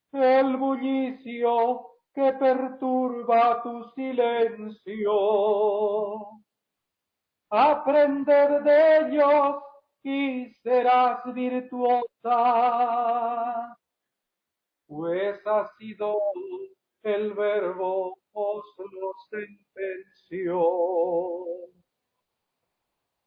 el bullicio que perturba tu silencio. Aprender de ellos y serás virtuosa, pues ha sido el verbo os lo sentenció.